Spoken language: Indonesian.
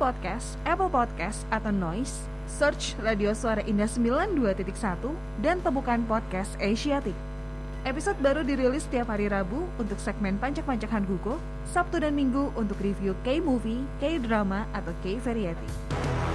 Podcast, Apple Podcast, atau Noise, search Radio Suara Indah 92.1 dan temukan Podcast Asiatic. Episode baru dirilis setiap hari Rabu untuk segmen Pancak-Pancak Hangugo, Sabtu dan Minggu untuk review K-movie, K-drama, atau K-variety.